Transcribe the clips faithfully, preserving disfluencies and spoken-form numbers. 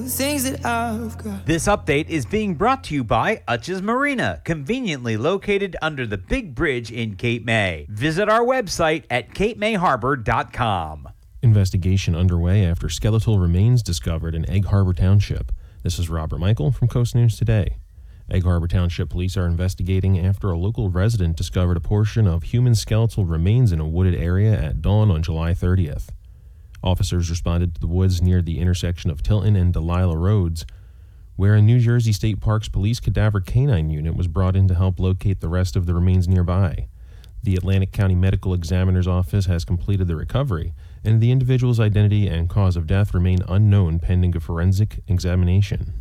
Things that I've got. This update is being brought to you by Utch's Marina, conveniently located under the big bridge in Cape May. Visit our website at cape may harbor dot com. Investigation underway after skeletal remains discovered in Egg Harbor Township. This is Robert Michael from Coast News Today. Egg Harbor Township police are investigating after a local resident discovered a portion of human skeletal remains in a wooded area at dawn on July thirtieth. Officers responded to the woods near the intersection of Tilton and Delilah Roads, where a New Jersey State Parks Police Cadaver Canine unit was brought in to help locate the rest of the remains nearby. The Atlantic County Medical Examiner's Office has completed the recovery, and the individual's identity and cause of death remain unknown pending a forensic examination.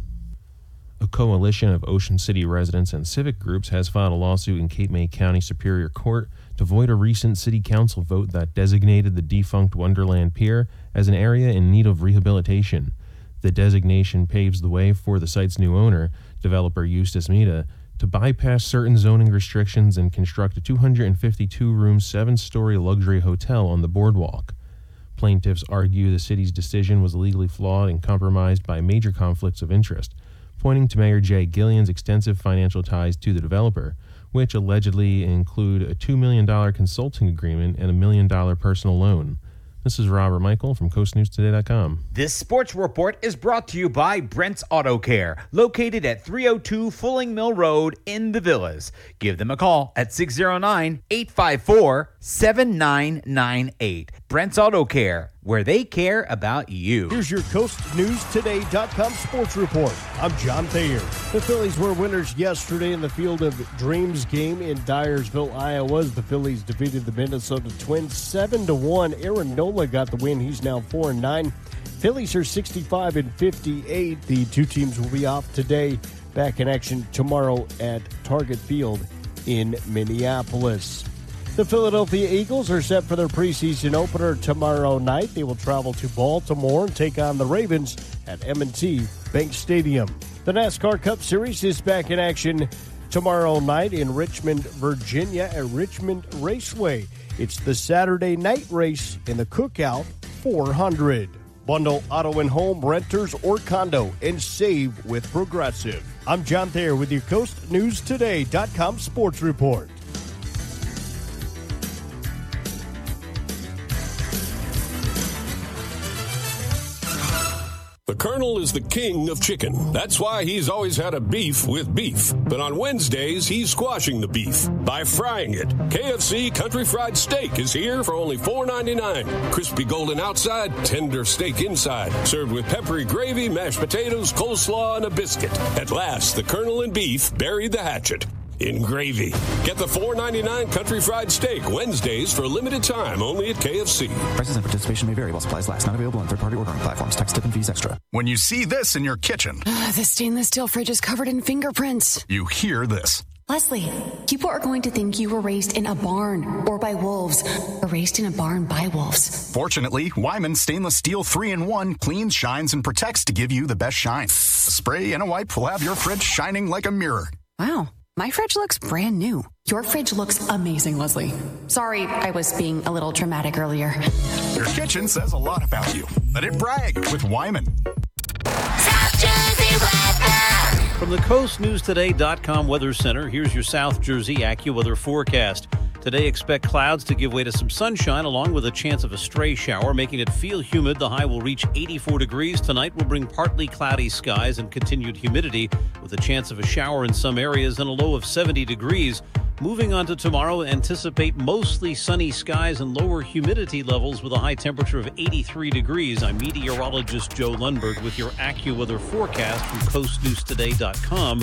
A coalition of Ocean City residents and civic groups has filed a lawsuit in Cape May County Superior Court to void a recent city council vote that designated the defunct Wonderland Pier as an area in need of rehabilitation. The designation paves the way for the site's new owner, developer Eustace Mita, to bypass certain zoning restrictions and construct a two hundred fifty-two room, seven-story luxury hotel on the boardwalk. Plaintiffs argue the city's decision was legally flawed and compromised by major conflicts of interest, pointing to Mayor Jay Gillian's extensive financial ties to the developer, which allegedly include a two million dollars consulting agreement and a million dollar personal loan. This is Robert Michael from coast news today dot com. This sports report is brought to you by Brent's Auto Care, located at three oh two Fulling Mill Road in the Villas. Give them a call at six oh nine, eight five four, seven nine nine eight. Brent's Auto Care, where they care about you. Here's your coast news today dot com sports report. I'm John Thayer. The Phillies were winners yesterday in the Field of Dreams game in Dyersville, Iowa. The Phillies defeated the Minnesota Twins seven to one. Aaron Nola got the win. He's now four and nine. Phillies are sixty-five and fifty-eight. The two teams will be off today. Back in action tomorrow at Target Field in Minneapolis. The Philadelphia Eagles are set for their preseason opener tomorrow night. They will travel to Baltimore and take on the Ravens at M and T Bank Stadium. The NASCAR Cup Series is back in action tomorrow night in Richmond, Virginia at Richmond Raceway. It's the Saturday night race in the Cookout four hundred. Bundle auto and home, renters, or condo and save with Progressive. I'm John Thayer with your coast news today dot com sports report. The Colonel is the king of chicken. That's why he's always had a beef with beef. But on Wednesdays, he's squashing the beef by frying it. K F C Country Fried Steak is here for only four ninety-nine. Crispy golden outside, tender steak inside. Served with peppery gravy, mashed potatoes, coleslaw, and a biscuit. At last, the Colonel and beef buried the hatchet in gravy. Get the four ninety-nine Country Fried Steak Wednesdays for a limited time only at K F C. Prices and participation may vary while supplies last. Not available on third-party ordering platforms. Tax, tip, and fees extra. When you see this in your kitchen, the stainless steel fridge is covered in fingerprints. You hear this. Leslie, people are going to think you were raised in a barn or by wolves, or raised in a barn by wolves. Fortunately, Wyman Stainless Steel three in one cleans, shines, and protects to give you the best shine. A spray and a wipe will have your fridge shining like a mirror. Wow. My fridge looks brand new. Your fridge looks amazing, Leslie. Sorry, I was being a little dramatic earlier. Your kitchen says a lot about you. Let it brag with Wyman. South Jersey weather. From the coast news today dot com Weather Center, here's your South Jersey AccuWeather forecast. Today, expect clouds to give way to some sunshine along with a chance of a stray shower, making it feel humid. The high will reach eighty-four degrees. Tonight will bring partly cloudy skies and continued humidity with a chance of a shower in some areas and a low of seventy degrees. Moving on to tomorrow, anticipate mostly sunny skies and lower humidity levels with a high temperature of eighty-three degrees. I'm meteorologist Joe Lundberg with your AccuWeather forecast from coast news today dot com.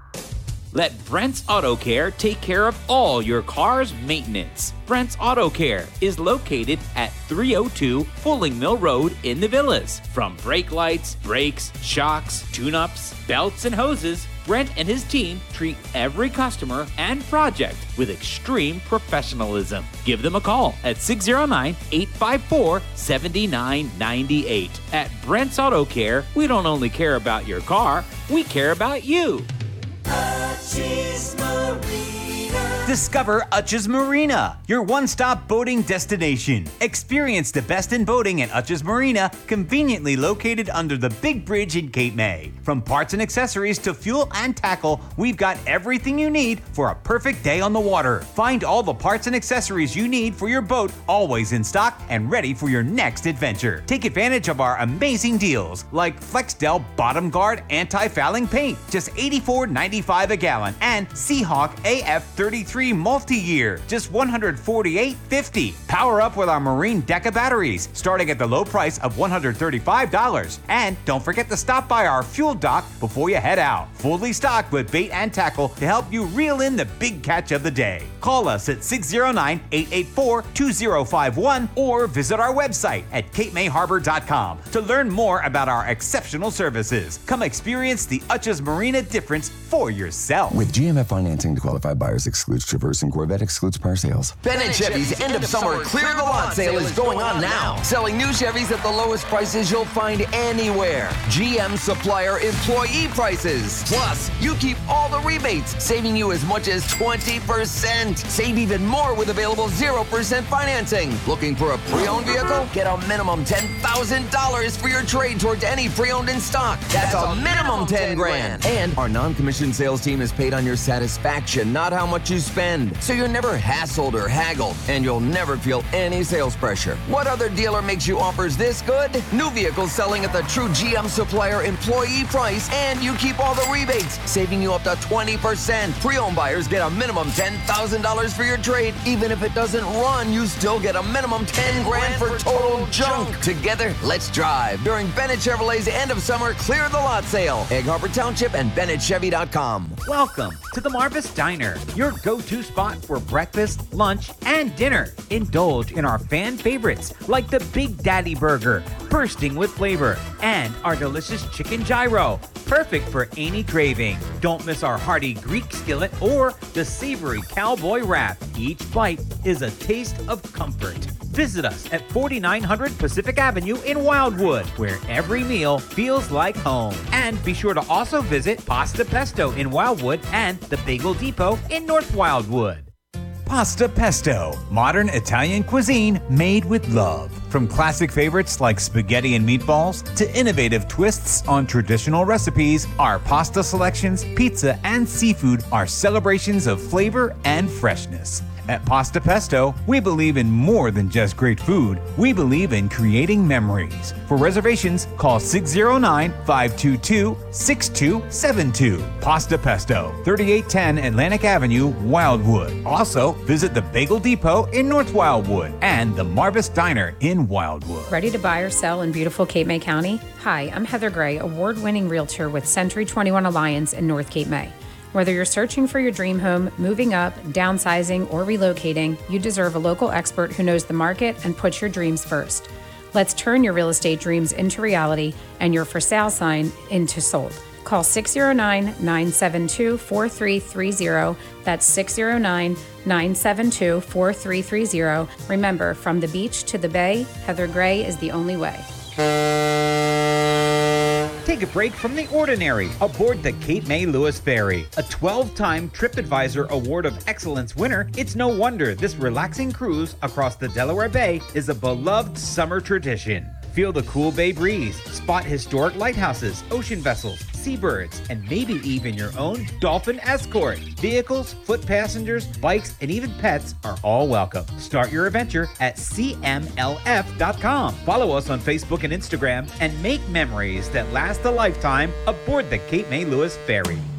Let Brent's Auto Care take care of all your car's maintenance. Brent's Auto Care is located at three oh two Fulling Mill Road in the Villas. From brake lights, brakes, shocks, tune-ups, belts, and hoses, Brent and his team treat every customer and project with extreme professionalism. Give them a call at six oh nine, eight five four, seven nine nine eight. At Brent's Auto Care, we don't only care about your car, we care about you. Utch's Marina. Discover Utches Marina, your one-stop boating destination. Experience the best in boating at Utches Marina, conveniently located under the big bridge in Cape May. From parts and accessories to fuel and tackle, we've got everything you need for a perfect day on the water. Find all the parts and accessories you need for your boat, always in stock and ready for your next adventure. Take advantage of our amazing deals like FlexDel Bottom Guard Anti-Fouling Paint, just eighty-four ninety-five a gallon, and Seahawk A F thirty-three Multi-Year, just one hundred forty-eight fifty. Power up with our Marine Deca batteries, starting at the low price of one hundred thirty-five dollars. And don't forget to stop by our fuel dock before you head out. Fully stocked with bait and tackle to help you reel in the big catch of the day. Call us at six oh nine, eight eight four, two oh five one or visit our website at cape may harbor dot com to learn more about our exceptional services. Come experience the Utches Marina difference for yourself. With G M F financing to qualified buyers excludes Traverse and Corvette excludes prior sales. Bennett Chevy's end of summer Clear the Lot sale is going on now. Selling new Chevys at the lowest prices you'll find anywhere. G M supplier employee prices. Plus, you keep all the rebates, saving you as much as twenty percent. Save even more with available zero percent financing. Looking for a pre-owned vehicle? Get a minimum ten thousand dollars for your trade towards any pre-owned in stock. That's, That's a minimum ten grand. And our non-commissioned sales team is paid on your satisfaction, not how much you spend. So you're never hassled or haggled, and you'll never feel any sales pressure. What other dealer makes you offers this good? New vehicles selling at the true G M supplier employee price, and you keep all the rebates, saving you up to twenty percent. Pre-owned buyers get a minimum ten thousand dollars for your trade. Even if it doesn't run, you still get a minimum ten grand for total junk. Together, let's drive during Bennett Chevrolet's end of summer Clear the Lot sale. Egg Harbor Township and Bennett Chevy dot com. Welcome to the Marvis Diner, your go-to spot for breakfast, lunch, and dinner. Indulge in our fan favorites like the Big Daddy Burger, bursting with flavor, and our delicious chicken gyro, perfect for any craving. Don't miss our hearty Greek skillet or the savory cowboy wrap. Each bite is a taste of comfort. Visit us at forty-nine hundred Pacific Avenue in Wildwood, where every meal feels like home. And be sure to also visit Pasta Pesto in Wildwood and the Bagel Depot in North Wildwood. Pasta Pesto, modern Italian cuisine made with love. From classic favorites like spaghetti and meatballs to innovative twists on traditional recipes, our pasta selections, pizza, and seafood are celebrations of flavor and freshness. At Pasta Pesto, we believe in more than just great food. We believe in creating memories. For reservations, call six oh nine, five two two, six two seven two. Pasta Pesto, thirty-eight ten Atlantic Avenue, Wildwood. Also, visit the Bagel Depot in North Wildwood and the Marvis Diner in Wildwood. Ready to buy or sell in beautiful Cape May County? Hi, I'm Heather Gray, award-winning realtor with Century twenty-one Alliance in North Cape May. Whether you're searching for your dream home, moving up, downsizing, or relocating, you deserve a local expert who knows the market and puts your dreams first. Let's turn your real estate dreams into reality and your for sale sign into sold. Call six oh nine, nine seven two, four three three zero. That's six oh nine, nine seven two, four three three zero. Remember, from the beach to the bay, Heather Gray is the only way. Take a break from the ordinary aboard the Cape May Lewis Ferry. A twelve-time TripAdvisor Award of Excellence winner, it's no wonder this relaxing cruise across the Delaware Bay is a beloved summer tradition. Feel the cool bay breeze, spot historic lighthouses, ocean vessels, seabirds, and maybe even your own dolphin escort. Vehicles, foot passengers, bikes, and even pets are all welcome. Start your adventure at C M L F dot com. Follow us on Facebook and Instagram and make memories that last a lifetime aboard the Cape May Lewis Ferry.